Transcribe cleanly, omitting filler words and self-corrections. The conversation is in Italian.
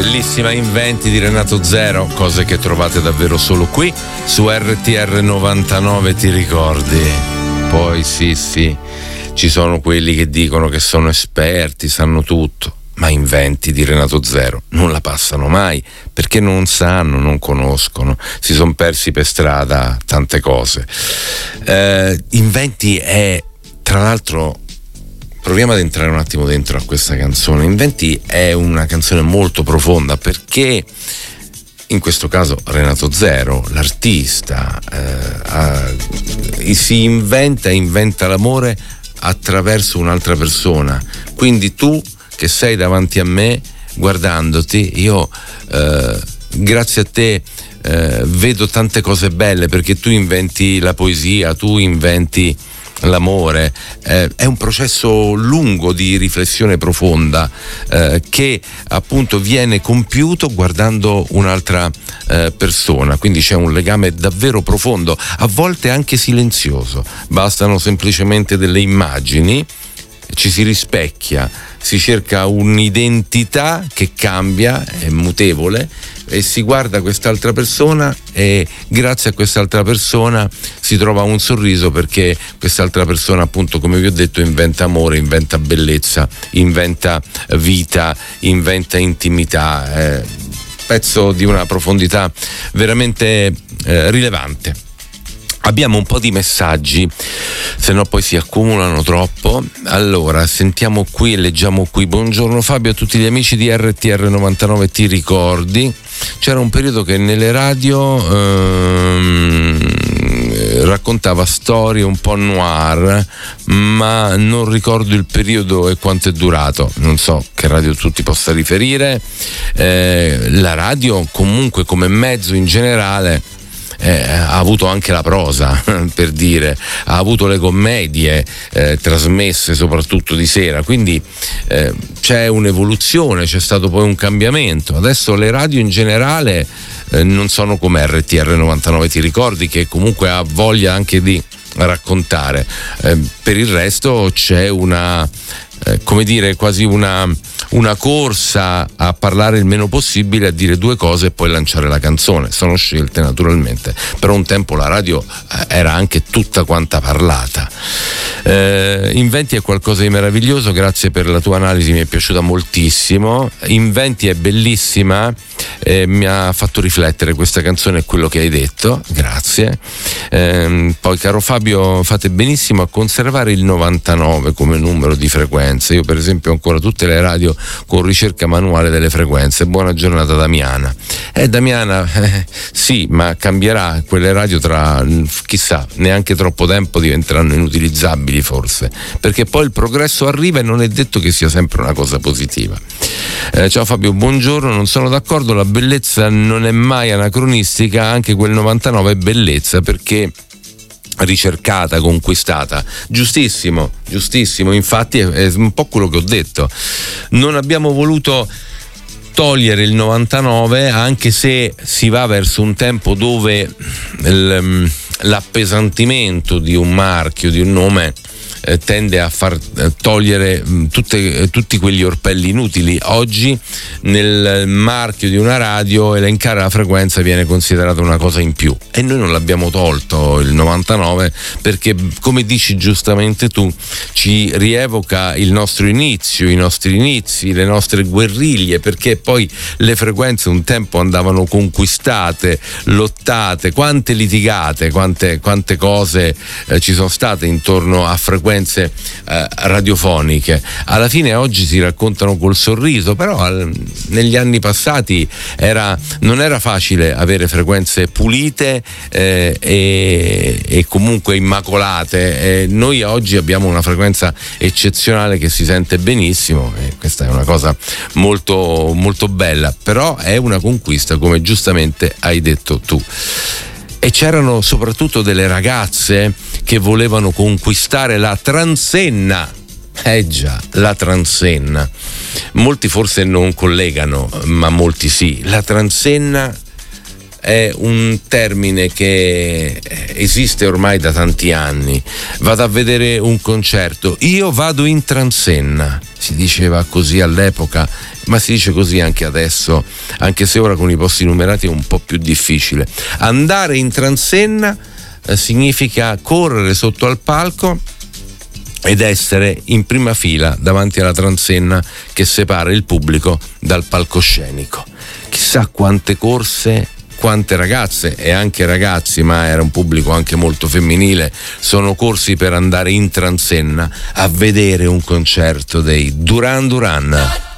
Bellissima Inventi di Renato Zero, cose che trovate davvero solo qui su RTR 99, ti ricordi? Poi sì, ci sono quelli che dicono che sono esperti, sanno tutto, ma Inventi di Renato Zero non la passano mai perché non sanno, non conoscono, si sono persi per strada tante cose. Inventi è, tra l'altro, proviamo ad entrare un attimo dentro a questa canzone. Inventi è una canzone molto profonda perché in questo caso Renato Zero, l'artista, si inventa l'amore attraverso un'altra persona. Quindi tu che sei davanti a me, guardandoti, io grazie a te vedo tante cose belle perché tu inventi la poesia, tu inventi l'amore. È un processo lungo di riflessione profonda che appunto viene compiuto guardando un'altra persona, quindi c'è un legame davvero profondo, a volte anche silenzioso, bastano semplicemente delle immagini, ci si rispecchia, si cerca un'identità che cambia, è mutevole, e si guarda quest'altra persona e grazie a quest'altra persona si trova un sorriso perché quest'altra persona, appunto, come vi ho detto, inventa amore, inventa bellezza, inventa vita, inventa intimità. Pezzo di una profondità veramente rilevante. Abbiamo un po' di messaggi, se no poi si accumulano troppo. Allora, sentiamo qui e leggiamo qui. Buongiorno Fabio, a tutti gli amici di RTR 99, ti ricordi? C'era un periodo che nelle radio raccontava storie un po' noir, ma non ricordo il periodo e quanto è durato. Non so che radio tu ti possa riferire. La radio comunque come mezzo in generale ha avuto anche la prosa, per dire, ha avuto le commedie trasmesse soprattutto di sera, quindi c'è un'evoluzione, c'è stato poi un cambiamento. Adesso le radio in generale non sono come RTR 99, ti ricordi, che comunque ha voglia anche di raccontare. Per il resto c'è una come dire, quasi una corsa a parlare il meno possibile, a dire due cose e poi lanciare la canzone. Sono scelte naturalmente, però un tempo la radio era anche tutta quanta parlata. Inventi è qualcosa di meraviglioso, grazie per la tua analisi, mi è piaciuta moltissimo. Inventi è bellissima, mi ha fatto riflettere questa canzone e quello che hai detto, grazie. Poi caro Fabio, fate benissimo a conservare il 99 come numero di frequenze. Io per esempio ho ancora tutte le radio con ricerca manuale delle frequenze. Buona giornata Damiana. Damiana, sì, ma cambierà, quelle radio tra, chissà, neanche troppo tempo diventeranno inutilizzabili forse, perché poi il progresso arriva e non è detto che sia sempre una cosa positiva. Ciao Fabio, buongiorno, non sono d'accordo, la bellezza non è mai anacronistica, anche quel 99 è bellezza perché ricercata, conquistata. Giustissimo, infatti è un po' quello che ho detto. Non abbiamo voluto togliere il 99, anche se si va verso un tempo dove l'appesantimento di un marchio, di un nome, tende a far togliere tutti quegli orpelli inutili. Oggi nel marchio di una radio elencare la frequenza viene considerata una cosa in più e noi non l'abbiamo tolto il 99 perché, come dici giustamente tu, ci rievoca il nostro inizio, i nostri inizi, le nostre guerriglie, perché poi le frequenze un tempo andavano conquistate, lottate, quante litigate, quante cose ci sono state intorno a frequenze radiofoniche. Alla fine oggi si raccontano col sorriso, però negli anni passati non era facile avere frequenze pulite e comunque immacolate. Noi oggi abbiamo una frequenza eccezionale che si sente benissimo e questa è una cosa molto, molto bella, però è una conquista, come giustamente hai detto tu. E c'erano soprattutto delle ragazze che volevano conquistare la transenna. Già, la transenna. Molti forse non collegano, ma molti sì. La transenna è un termine che esiste ormai da tanti anni. Vado a vedere un concerto, io vado in transenna, si diceva così all'epoca ma si dice così anche adesso, anche se ora con i posti numerati è un po' più difficile. Andare in transenna significa correre sotto al palco ed essere in prima fila davanti alla transenna che separa il pubblico dal palcoscenico. Chissà quante corse, quante ragazze e anche ragazzi, ma era un pubblico anche molto femminile, sono corsi per andare in transenna a vedere un concerto dei Duran Duran.